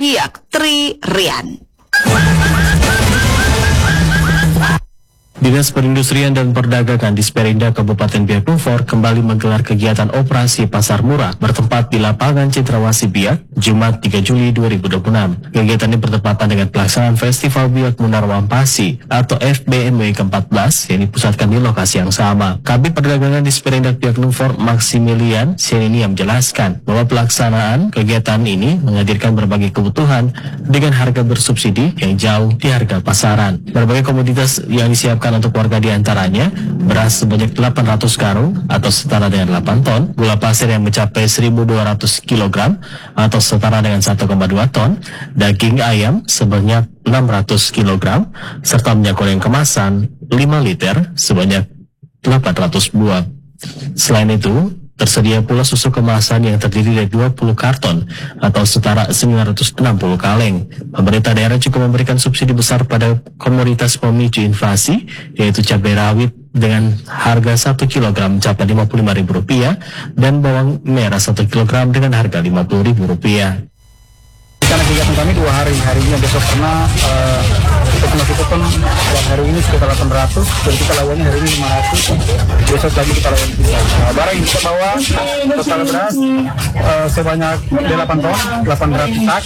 Biak Tri Rian. Dinas Perindustrian dan Perdagangan Disperinda Kabupaten Biak Numfor kembali menggelar kegiatan operasi pasar murah bertempat di lapangan Cendrawasih Biak, Jumat 3 Juli 2026. Kegiatan ini bertepatan dengan pelaksanaan Festival Biak Munar Wampasi atau FBMW ke-14 yang dipusatkan di lokasi yang sama. Kabid Perdagangan Disperinda Biak Numfor Maximilian Senini menjelaskan bahwa pelaksanaan kegiatan ini menghadirkan berbagai kebutuhan dengan harga bersubsidi yang jauh di harga pasaran. Berbagai komoditas yang disiapkan untuk warga diantaranya beras sebanyak 800 karung atau setara dengan 8 ton, gula pasir yang mencapai 1.200 kg atau setara dengan 1,2 ton, daging ayam sebanyak 600 kg, serta minyak goreng kemasan 5 liter sebanyak 800 buah. Selain itu, tersedia pula susu kemasan yang terdiri dari 20 karton atau setara 960 kaleng. Pemerintah daerah juga memberikan subsidi besar pada komoditas pemicu inflasi, yaitu cabai rawit dengan harga 1 kg mencapai Rp55.000 dan bawang merah 1 kg dengan harga Rp50.000. Karena kegiatan kami 2 hari, harinya besok karena nasi kupon hari ini sekitar 800, dan kita lawannya hari ini 500, besok lagi kita lawan kita. Barang yang kita bawa total beras sebanyak 8 ton, 800 tak,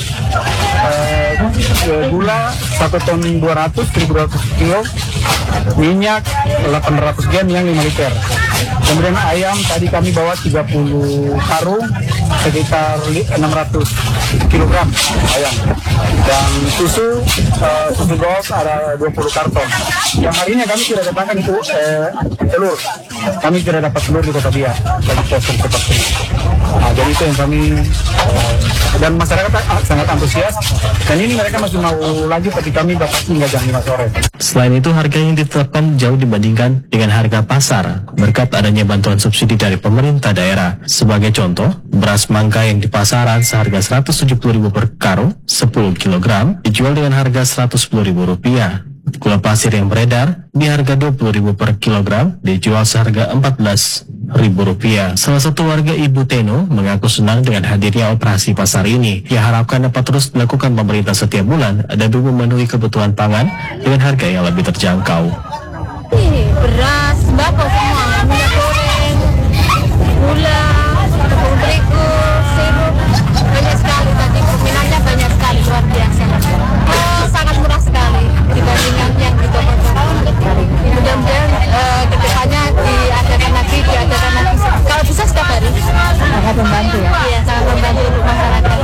gula 1 ton 200, 1.200 kilo, minyak 800 gen yang 5 liter. Kemudian ayam tadi kami bawa 30 karung, sekitar 600 kg ayam. Dan susu gold ada 20 karton. Yang harinya kami tidak datangkan itu telur. Kami tidak dapat telur di Kota Biak, lagi kosong seperti ini. Jadi itu yang kami dan masyarakat sangat antusias. Dan ini mereka masih mau lagi, tapi kami dapat hingga jam 5 sore. Selain itu, harga yang ditetapkan jauh dibandingkan dengan harga pasar berkat adanya bantuan subsidi dari pemerintah daerah. Sebagai contoh, beras mangga yang di pasaran seharga Rp170.000 per karung 10 kg dijual dengan harga Rp110.000. Gula pasir yang beredar di harga Rp20.000 per kilogram dijual seharga Rp14.000. Salah satu warga Ibu Teno mengaku senang dengan hadirnya operasi pasar ini. Ia harapkan dapat terus dilakukan pemerintah setiap bulan demi memenuhi kebutuhan pangan dengan harga yang lebih terjangkau. Beras, sembako semua, minyak goreng, gula, tepung terigu, sirup, banyak sekali tadi peminatnya banyak sekali, luar biasa. Sangat murah sekali dibandingkan yang di toko-toko. Mudah-mudahan kedepannya diadakan lagi. Kalau bisa setiap hari. Sangat membantu ya? Iya, sangat membantu untuk masyarakat.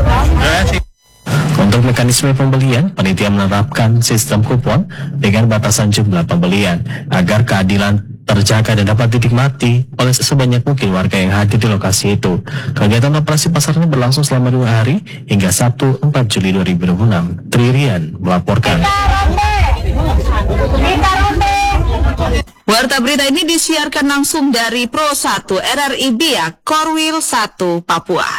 Untuk mekanisme pembelian, panitia menerapkan sistem kupon dengan batasan jumlah pembelian agar keadilan terjaga dan dapat dinikmati oleh sebanyak mungkin warga yang hadir di lokasi itu. Kegiatan operasi pasar ini berlangsung selama 2 hari hingga Sabtu 4 Juli 2026. Tri Rian melaporkan. Warta berita ini disiarkan langsung dari Pro 1 RRI Biak, Korwil 1, Papua.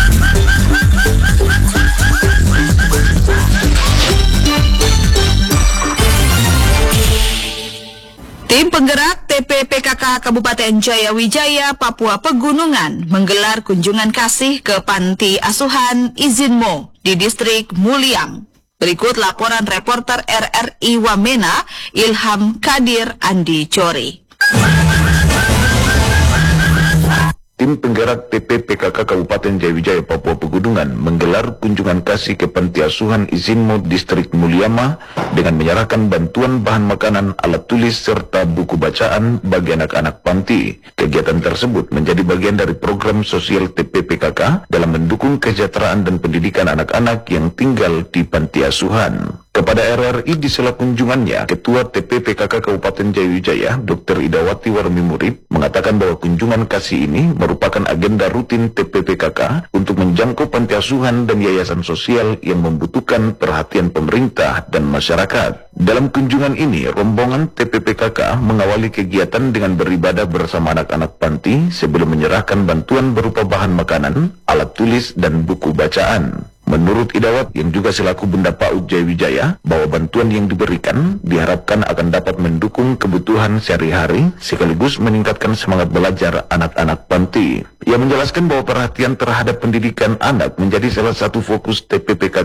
Tim penggerak TPPKK Kabupaten Jayawijaya, Papua Pegunungan menggelar kunjungan kasih ke Panti Asuhan Izinmo di Distrik Muliang. Berikut laporan reporter RRI Wamena, Ilham Kadir Andi Cori. Tim penggerak TPPKK Kabupaten Jayawijaya, Papua Pegunungan menggelar kunjungan kasih ke Panti Asuhan Izinmo Distrik Muliama dengan menyerahkan bantuan bahan makanan, alat tulis, serta buku bacaan bagi anak-anak panti. Kegiatan tersebut menjadi bagian dari program sosial TPPKK dalam mendukung kesejahteraan dan pendidikan anak-anak yang tinggal di panti asuhan. Kepada RRI di sela kunjungannya, Ketua TPPKK Kabupaten Jayawijaya, Dr. Idawati Warmi Murib, mengatakan bahwa kunjungan kasih ini merupakan agenda rutin TPPKK untuk menjangkau panti asuhan dan yayasan sosial yang membutuhkan perhatian pemerintah dan masyarakat. Dalam kunjungan ini, rombongan TPPKK mengawali kegiatan dengan beribadah bersama anak-anak panti sebelum menyerahkan bantuan berupa bahan makanan, alat tulis, dan buku bacaan. Menurut Idawat yang juga selaku Benda PAUD Jayawijaya, bahwa bantuan yang diberikan diharapkan akan dapat mendukung kebutuhan sehari-hari sekaligus meningkatkan semangat belajar anak-anak panti. Ia menjelaskan bahwa perhatian terhadap pendidikan anak menjadi salah satu fokus TPPKK